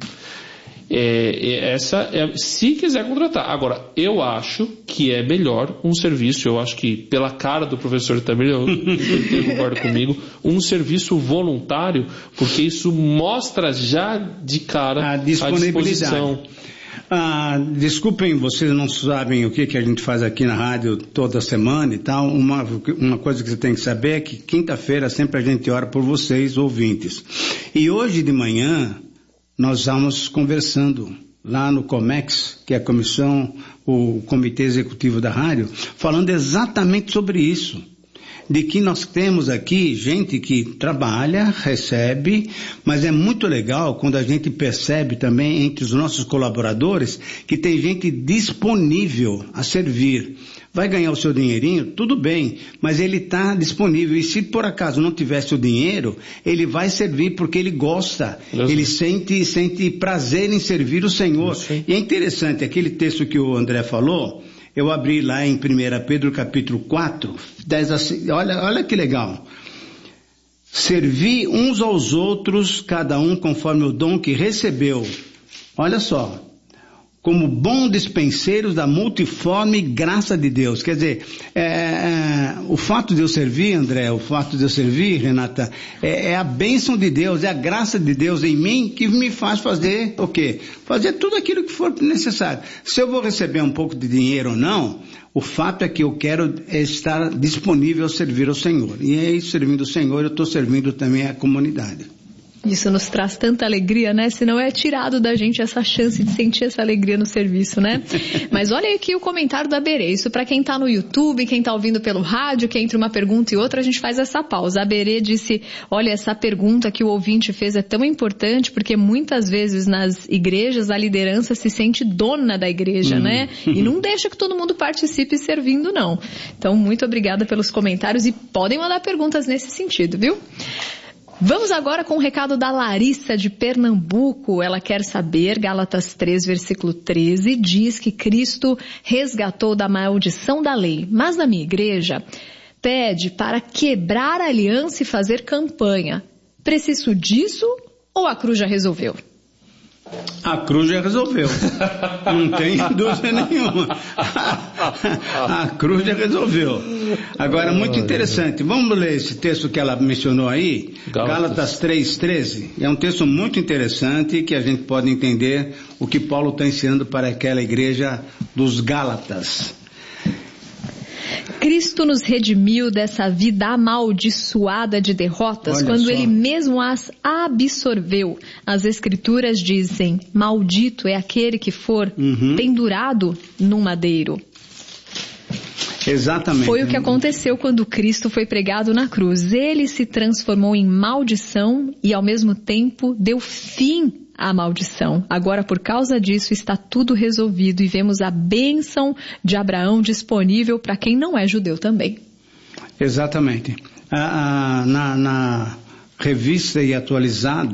Se quiser contratar. Agora, eu acho que é melhor um serviço, eu acho que pela cara do professor também, ele concorda comigo, um serviço voluntário, porque isso mostra já de cara a disposição. Desculpem, vocês não sabem o que a gente faz aqui na rádio toda semana e tal. Uma coisa que você tem que saber é que quinta-feira sempre a gente ora por vocês, ouvintes. E hoje de manhã nós estamos conversando lá no COMEX, que é a comissão, o Comitê Executivo da Rádio, falando exatamente sobre isso. De que nós temos aqui gente que trabalha, recebe, mas é muito legal quando a gente percebe também entre os nossos colaboradores que tem gente disponível a servir. Vai ganhar o seu dinheirinho? Tudo bem, mas ele está disponível. E se por acaso não tivesse o dinheiro, ele vai servir porque ele gosta. Ele sente prazer em servir o Senhor. E é interessante, aquele texto que o André falou, eu abri lá em 1 Pedro capítulo 4, 10 assim, olha que legal. Servir uns aos outros, cada um conforme o dom que recebeu. Olha só. Como bons dispenseiros da multiforme graça de Deus. Quer dizer, o fato de eu servir, André, o fato de eu servir, Renata, é a bênção de Deus, é a graça de Deus em mim que me faz fazer o quê? Fazer tudo aquilo que for necessário. Se eu vou receber um pouco de dinheiro ou não, o fato é que eu quero estar disponível a servir ao Senhor. E aí, servindo o Senhor, eu estou servindo também a comunidade. Isso nos traz tanta alegria, né? Se não é tirado da gente essa chance de sentir essa alegria no serviço, né? Mas olha aqui o comentário da Berê. Isso para quem tá no YouTube, quem tá ouvindo pelo rádio, que entre uma pergunta e outra a gente faz essa pausa. A Berê disse, olha, essa pergunta que o ouvinte fez é tão importante porque muitas vezes nas igrejas a liderança se sente dona da igreja, né? E não deixa que todo mundo participe servindo, não. Então, muito obrigada pelos comentários e podem mandar perguntas nesse sentido, viu? Vamos agora com o recado da Larissa de Pernambuco. Ela quer saber, Gálatas 3, versículo 13, diz que Cristo resgatou da maldição da lei. Mas na minha igreja, pede para quebrar a aliança e fazer campanha. Preciso disso ou a cruz já resolveu? A cruz já resolveu. Não tem dúvida nenhuma. A cruz já resolveu. Agora, muito interessante. Vamos ler esse texto que ela mencionou aí, Gálatas 3:13. É um texto muito interessante que a gente pode entender o que Paulo está ensinando para aquela igreja dos Gálatas. Cristo nos redimiu dessa vida amaldiçoada de derrotas. Olha quando só. Ele mesmo as absorveu. As escrituras dizem, maldito é aquele que for pendurado num madeiro. Exatamente. Foi o que aconteceu quando Cristo foi pregado na cruz. Ele se transformou em maldição e ao mesmo tempo deu fim à maldição. Agora, por causa disso, está tudo resolvido e vemos a bênção de Abraão disponível para quem não é judeu também. Exatamente. Na revista e atualizada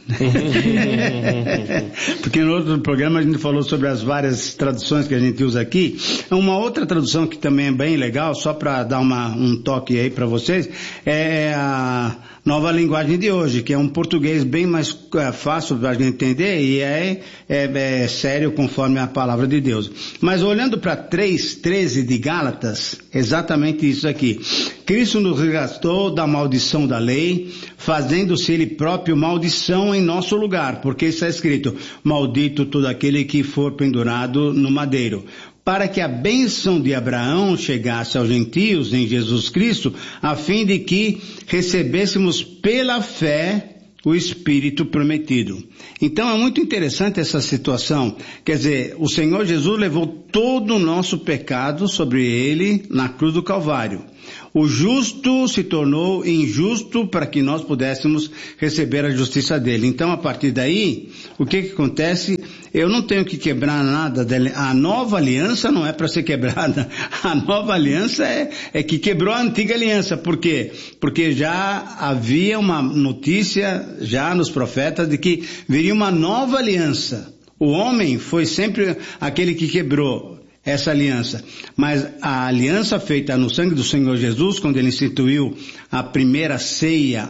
Porque no outro programa a gente falou sobre as várias traduções que a gente usa aqui. Uma outra tradução que também é bem legal, só para dar um toque aí para vocês, é a Nova Linguagem de Hoje, que é um português bem mais fácil para a gente entender e é sério conforme a palavra de Deus. Mas olhando para 3:13 de Gálatas, exatamente isso aqui. Cristo nos resgatou da maldição da lei, fazendo-se ele próprio maldição em nosso lugar, porque está escrito: maldito todo aquele que for pendurado no madeiro, para que a bênção de Abraão chegasse aos gentios em Jesus Cristo, a fim de que recebêssemos pela fé o Espírito prometido. Então é muito interessante essa situação. Quer dizer, o Senhor Jesus levou todo o nosso pecado sobre ele na cruz do Calvário. O justo se tornou injusto para que nós pudéssemos receber a justiça dele. Então, a partir daí, o que acontece? Eu não tenho que quebrar nada dele. A nova aliança não é para ser quebrada. A nova aliança é que quebrou a antiga aliança. Por quê? Porque já havia uma notícia, já nos profetas, de que viria uma nova aliança. O homem foi sempre aquele que quebrou essa aliança, mas a aliança feita no sangue do Senhor Jesus, quando ele instituiu a primeira ceia,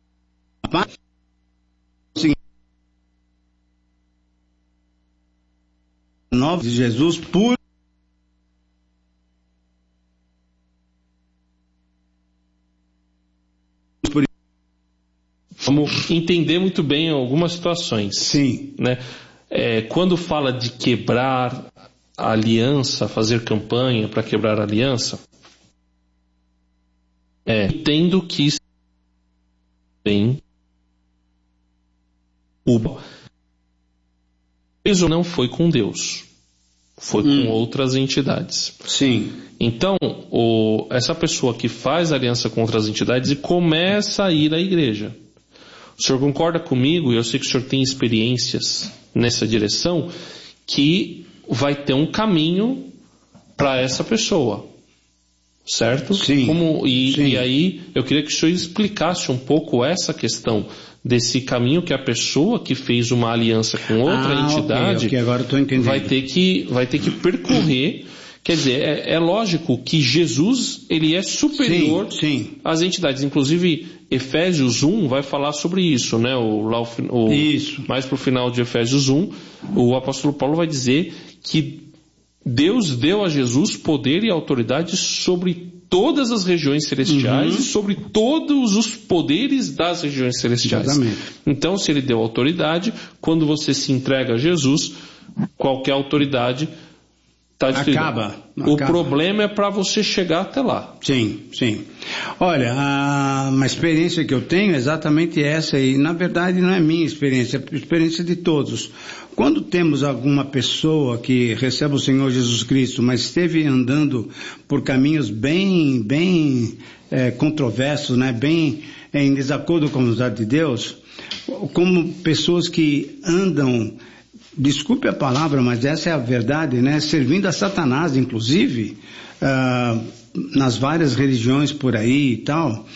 nova de Jesus, Vamos entender muito bem algumas situações. Sim. Né? Quando fala de quebrar a aliança, fazer campanha para quebrar a aliança, entendo que bem o peso não foi com Deus, foi com outras entidades. Sim. Então, essa pessoa que faz aliança com outras entidades e começa a ir à igreja. O senhor concorda comigo, e eu sei que o senhor tem experiências nessa direção, que vai ter um caminho para essa pessoa, certo? Sim. E aí eu queria que o senhor explicasse um pouco essa questão desse caminho que a pessoa que fez uma aliança com outra entidade okay, agora eu tô entendendo. vai ter que percorrer. Quer dizer, é lógico que Jesus ele é superior às entidades. Inclusive, Efésios 1 vai falar sobre isso, né? Isso. Mais para o final de Efésios 1, o apóstolo Paulo vai dizer que Deus deu a Jesus poder e autoridade sobre todas as regiões celestiais e sobre todos os poderes das regiões celestiais. Exatamente. Então, se ele deu autoridade, quando você se entrega a Jesus, qualquer autoridade acaba. O problema é para você chegar até lá. Sim. Olha, uma experiência que eu tenho é exatamente essa, e na verdade não é minha experiência, é a experiência de todos. Quando temos alguma pessoa que recebe o Senhor Jesus Cristo, mas esteve andando por caminhos bem controversos, né, bem em desacordo com a vontade de Deus, como pessoas que andam, desculpe a palavra, mas essa é a verdade, né? Servindo a Satanás, inclusive, nas várias religiões por aí e tal.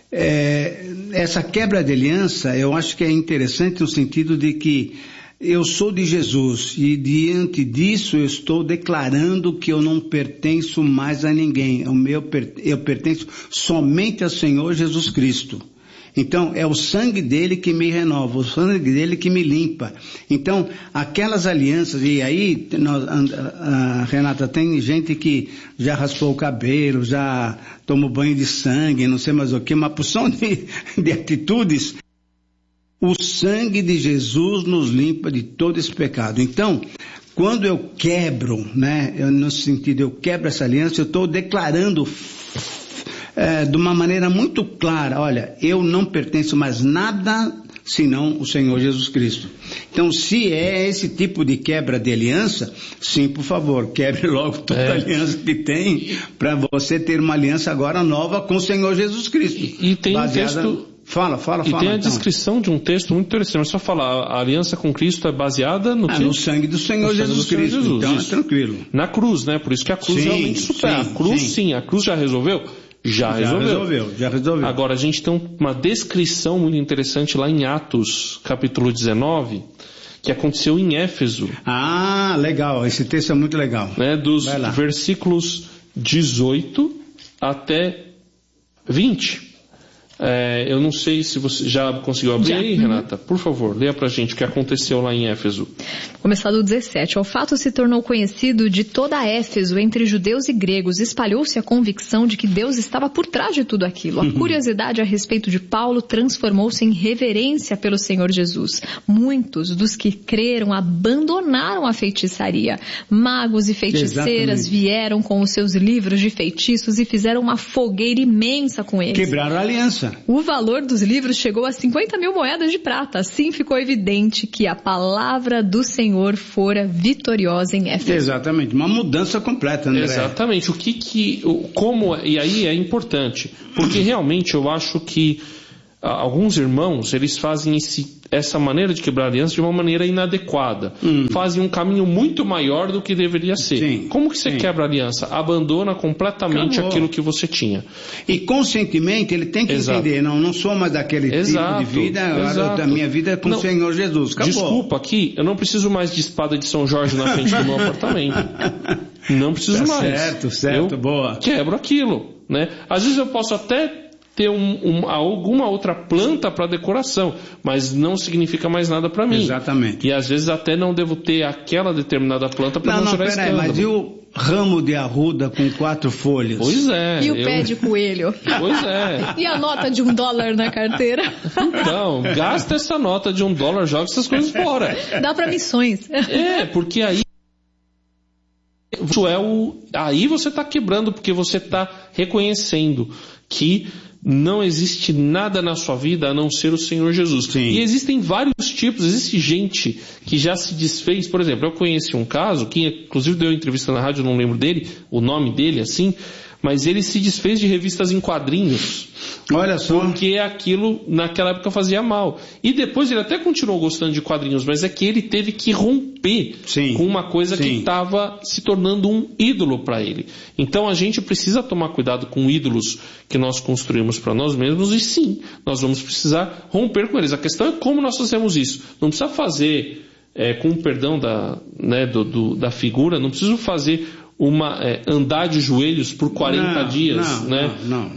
Essa quebra de aliança, eu acho que é interessante no sentido de que eu sou de Jesus e diante disso eu estou declarando que eu não pertenço mais a ninguém. Eu pertenço somente ao Senhor Jesus Cristo. Então, é o sangue dele que me renova, o sangue dele que me limpa. Então, aquelas alianças, e aí, Renata, tem gente que já raspou o cabelo, já tomou banho de sangue, não sei mais o que, uma porção de atitudes. O sangue de Jesus nos limpa de todo esse pecado. Então, quando eu quebro, né, no sentido, eu quebro essa aliança, eu estou declarando de uma maneira muito clara, olha, eu não pertenço mais nada senão o Senhor Jesus Cristo. Então, se é esse tipo de quebra de aliança, sim, por favor, quebre logo toda a aliança que tem, para você ter uma aliança agora nova com o Senhor Jesus Cristo. E tem um texto... Fala. E tem a então. descrição de um texto muito interessante. É só falar, a aliança com Cristo é baseada no sangue do Senhor Jesus Cristo. Então é tranquilo. Na cruz, né? Por isso que a cruz realmente supera. A cruz já resolveu. Já resolveu. Agora, a gente tem uma descrição muito interessante lá em Atos, capítulo 19, que aconteceu em Éfeso. Ah, legal. Esse texto é muito legal. Né, dos versículos 18 até 20. Eu não sei se você já conseguiu abrir aí, Renata. Por favor, leia pra gente o que aconteceu lá em Éfeso. Começar do 17. O fato se tornou conhecido de toda Éfeso entre judeus e gregos. Espalhou-se a convicção de que Deus estava por trás de tudo aquilo. A curiosidade a respeito de Paulo transformou-se em reverência pelo Senhor Jesus. Muitos dos que creram abandonaram a feitiçaria. Magos e feiticeiras vieram com os seus livros de feitiços e fizeram uma fogueira imensa com eles. Quebraram a aliança. O valor dos livros chegou a 50 mil moedas de prata. Assim ficou evidente que a palavra do Senhor fora vitoriosa em Éfeso. Exatamente, uma mudança completa, André. Exatamente, e aí é importante, porque realmente eu acho que alguns irmãos, eles fazem essa maneira de quebrar aliança de uma maneira inadequada. Fazem um caminho muito maior do que deveria ser. Sim, como que você quebra a aliança? Abandona completamente aquilo que você tinha. E conscientemente ele tem que entender, não sou mais daquele tipo de vida, agora a minha vida é com o Senhor Jesus. Acabou. Desculpa, aqui, eu não preciso mais de espada de São Jorge na frente do meu apartamento. Não preciso mais. Certo, boa. Quebro aquilo, né? Às vezes eu posso até ter alguma outra planta para decoração, mas não significa mais nada para mim. Exatamente. E às vezes até não devo ter aquela determinada planta para não gerar escândalo. Mas e o ramo de arruda com 4 folhas? Pois é. E o pé de coelho? Pois é. E a nota de $1 na carteira? Então, gasta essa nota de $1, joga essas coisas fora. Dá para missões. Porque aí aí você está quebrando, porque você está reconhecendo que não existe nada na sua vida a não ser o Senhor Jesus. Sim. E existem vários tipos, existe gente que já se desfez. Por exemplo, eu conheci um caso, que inclusive deu entrevista na rádio, não lembro dele, o nome dele assim, mas ele se desfez de revistas em quadrinhos. Olha só. Porque aquilo naquela época fazia mal. E depois ele até continuou gostando de quadrinhos, mas é que ele teve que romper com uma coisa que estava se tornando um ídolo para ele. Então a gente precisa tomar cuidado com ídolos que nós construímos para nós mesmos, e sim, nós vamos precisar romper com eles. A questão é como nós fazemos isso. Não precisa fazer, com o perdão da figura, não preciso fazer andar de joelhos por 40 dias, né?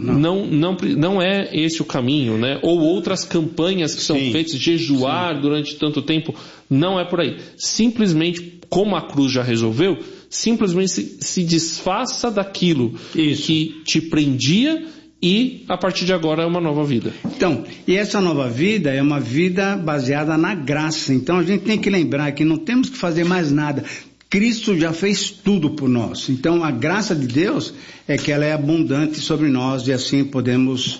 Não é esse o caminho, né? Ou outras campanhas que são feitas, jejuar durante tanto tempo, não é por aí. Simplesmente, como a cruz já resolveu, simplesmente se desfaça daquilo que te prendia, e a partir de agora é uma nova vida. Então, e essa nova vida é uma vida baseada na graça. Então a gente tem que lembrar que não temos que fazer mais nada. Cristo já fez tudo por nós. Então a graça de Deus é que ela é abundante sobre nós, e assim podemos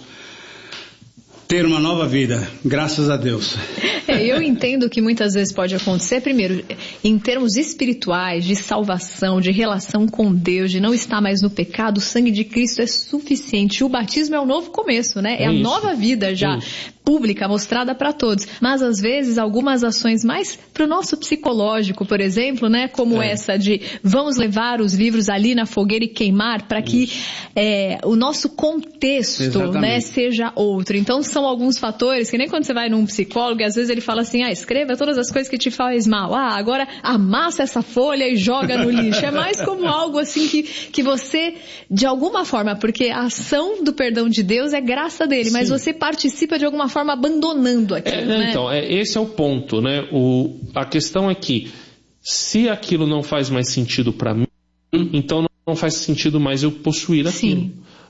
ter uma nova vida, graças a Deus. Eu entendo que muitas vezes pode acontecer, primeiro, em termos espirituais, de salvação, de relação com Deus, de não estar mais no pecado, o sangue de Cristo é suficiente. O batismo é o novo começo, né? É a nova vida já pública, mostrada para todos. Mas às vezes algumas ações mais para o nosso psicológico, por exemplo, né? Como essa de vamos levar os livros ali na fogueira e queimar, para que o nosso contexto, né, seja outro. Então são alguns fatores que nem quando você vai num psicólogo e às vezes ele fala assim, escreva todas as coisas que te faz mal. Agora amassa essa folha e joga no lixo. É mais como algo assim que você, de alguma forma, porque a ação do perdão de Deus é graça dele, mas você participa de alguma forma abandonando aquilo, né? Então, esse é o ponto, né? A questão é que se aquilo não faz mais sentido para mim, então não faz sentido mais eu possuir aquilo.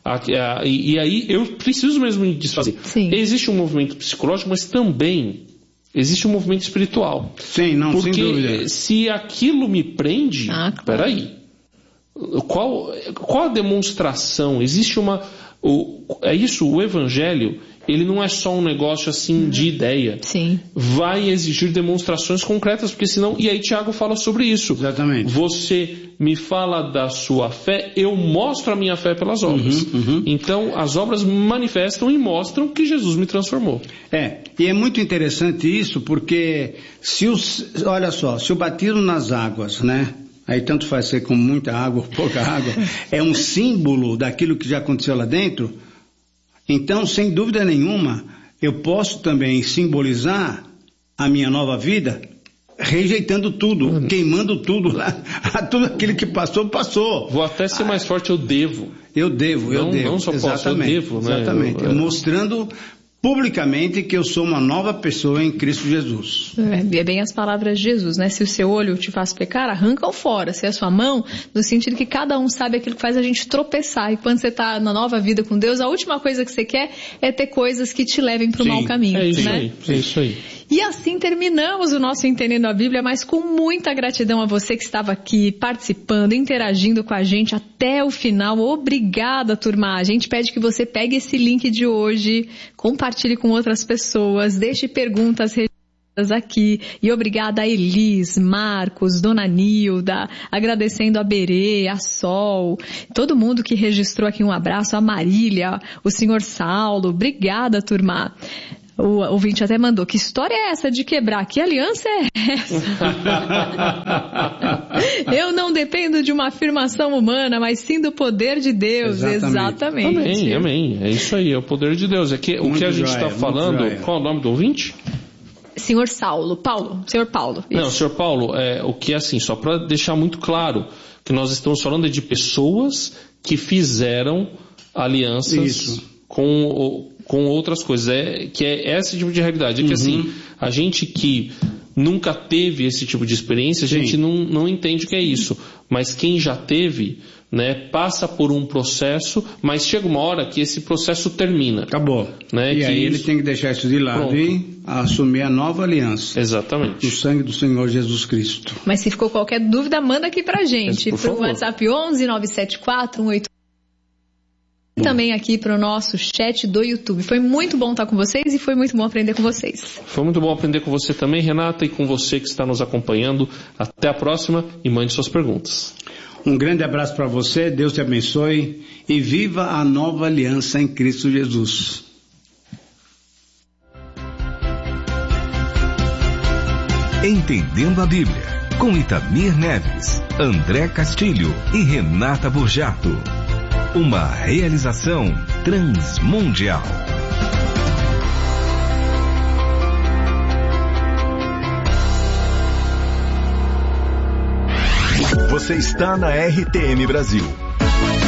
E aí eu preciso mesmo me desfazer. Existe um movimento psicológico, mas também existe um movimento espiritual. Sem dúvida. Porque se aquilo me prende, peraí, qual a demonstração? Existe o evangelho, ele não é só um negócio assim de ideia. Vai exigir demonstrações concretas, porque senão... E aí Tiago fala sobre isso. Exatamente. Você me fala da sua fé, eu mostro a minha fé pelas obras. Então, as obras manifestam e mostram que Jesus me transformou. E é muito interessante isso, porque olha só, se o batismo nas águas, né, aí tanto faz ser com muita água ou pouca água, é um símbolo daquilo que já aconteceu lá dentro. Então, sem dúvida nenhuma, eu posso também simbolizar a minha nova vida rejeitando tudo, queimando tudo lá, tudo aquilo que passou. Vou até ser mais forte, eu devo. Eu devo. Não só posso, eu devo, né? Exatamente, mostrando publicamente que eu sou uma nova pessoa em Cristo Jesus. É bem as palavras de Jesus, né? Se o seu olho te faz pecar, arranca-o fora. Se é a sua mão, no sentido que cada um sabe aquilo que faz a gente tropeçar. E quando você está na nova vida com Deus, a última coisa que você quer é ter coisas que te levem para o mau caminho. É isso, né? É isso aí. E assim terminamos o nosso Entendendo a Bíblia, mas com muita gratidão a você que estava aqui participando, interagindo com a gente até o final. Obrigada, turma. A gente pede que você pegue esse link de hoje, compartilhe com outras pessoas, deixe perguntas aqui. E obrigada a Elis, Marcos, Dona Nilda, agradecendo a Berê, a Sol, todo mundo que registrou aqui um abraço, a Marília, o senhor Saulo. Obrigada, turma. O ouvinte até mandou, que história é essa de quebrar? Que aliança é essa? Eu não dependo de uma afirmação humana, mas sim do poder de Deus. Exatamente. Amém. É isso aí, é o poder de Deus. É que, o que a gente está falando, qual é o nome do ouvinte? Senhor Saulo, Senhor Paulo. Isso. Não, Senhor Paulo, o que é assim, só para deixar muito claro, que nós estamos falando de pessoas que fizeram alianças com outras coisas, que é esse tipo de realidade, é que assim, a gente que nunca teve esse tipo de experiência, a gente não entende o que é isso, mas quem já teve, né, passa por um processo, mas chega uma hora que esse processo termina. Acabou. Né, e aí ele tem que deixar isso de lado e assumir a nova aliança. Exatamente. O sangue do Senhor Jesus Cristo. Mas se ficou qualquer dúvida, manda aqui pra gente, pro WhatsApp 11 974 18 e também aqui para o nosso chat do YouTube. Foi muito bom estar com vocês e foi muito bom aprender com vocês. Foi muito bom aprender com você também, Renata, e com você que está nos acompanhando. Até a próxima e mande suas perguntas. Um grande abraço para você, Deus te abençoe e viva a nova aliança em Cristo Jesus. Entendendo a Bíblia, com Itamir Neves, André Castilho e Renata Burjato. Uma realização transmundial. Você está na RTM Brasil.